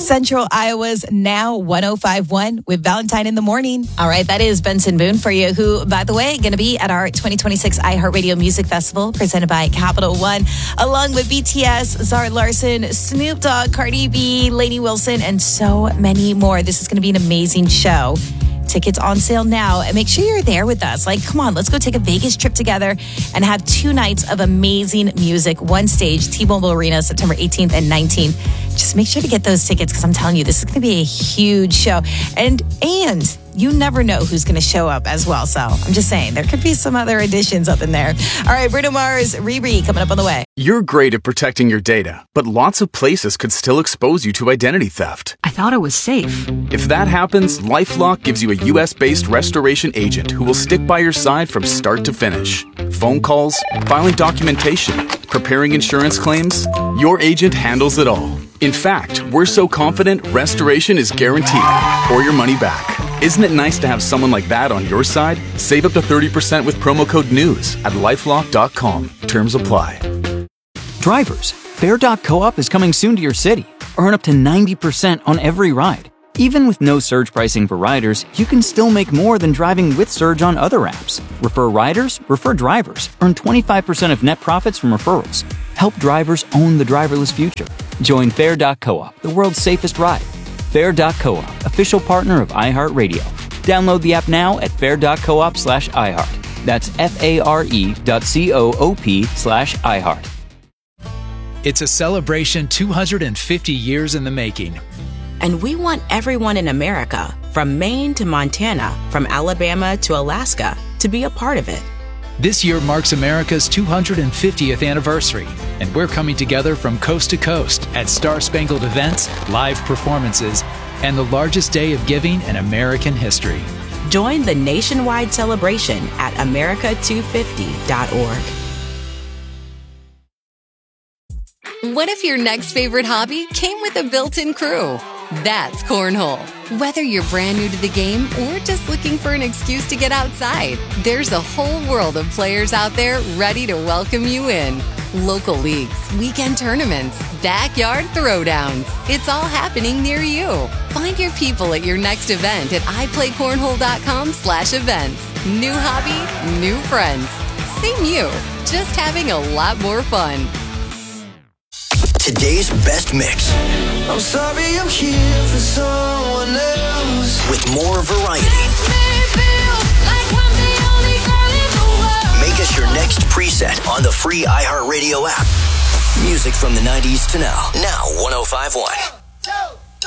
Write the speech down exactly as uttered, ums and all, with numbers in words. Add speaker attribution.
Speaker 1: Central Iowa's Now one oh five point one with Valentine in the Morning. All right, that is Benson Boone for you, who, by the way, going to be at our twenty twenty-six iHeartRadio Music Festival presented by Capital One, along with B T S, Zara Larsson, Snoop Dogg, Cardi B, Lainey Wilson, and so many more. This is going to be an amazing show. Tickets on sale now, and make sure you're there with us. Like, come on, let's go take a Vegas trip together and have two nights of amazing music. One stage, T-Mobile Arena, September eighteenth and nineteenth. Just make sure to get those tickets, because I'm telling you, this is going to be a huge show. And and you never know who's going to show up as well. So I'm just saying, there could be some other additions up in there. All right, Bruno Mars, Riri, coming up on the way.
Speaker 2: You're great at protecting your data, but lots of places could still expose you to identity theft.
Speaker 3: I thought it was safe.
Speaker 2: If that happens, LifeLock gives you a U S-based restoration agent who will stick by your side from start to finish. Phone calls, filing documentation, preparing insurance claims, your agent handles it all. In fact, we're so confident restoration is guaranteed or your money back. Isn't it nice to have someone like that on your side? Save up to thirty percent with promo code NEWS at lifelock dot com. Terms apply.
Speaker 4: Drivers, Fare dot co-op is coming soon to your city. Earn up to ninety percent on every ride. Even with no surge pricing for riders, you can still make more than driving with Surge on other apps. Refer riders, refer drivers. Earn twenty-five percent of net profits from referrals. Help drivers own the driverless future. Join Fare dot co-op, the world's safest ride. Fare dot co-op, official partner of iHeartRadio. Download the app now at fare dot coop slash iHeart. That's F-A-R-E dot C-O-O-P slash iHeart.
Speaker 5: It's a celebration two hundred fifty years in the making.
Speaker 6: And we want everyone in America, from Maine to Montana, from Alabama to Alaska, to be a part of it.
Speaker 5: This year marks America's two hundred fiftieth anniversary, and we're coming together from coast to coast at Star-Spangled events, live performances, and the largest day of giving in American history.
Speaker 6: Join the nationwide celebration at america two fifty dot org.
Speaker 7: What if your next favorite hobby came with a built-in crew? That's Cornhole. Whether you're brand new to the game or just looking for an excuse to get outside, there's a whole world of players out there ready to welcome you in. Local leagues, weekend tournaments, backyard throwdowns. It's all happening near you. Find your people at your next event at i play cornhole dot com slash events. New hobby, new friends. Same you, just having a lot more fun.
Speaker 8: Today's best mix.
Speaker 9: I'm sorry I'm here for someone else.
Speaker 8: With more variety.
Speaker 9: Like I'm the only girl in the world.
Speaker 8: Make us your next preset on the free iHeartRadio app. Music from the nineties to now. Now one oh five point one.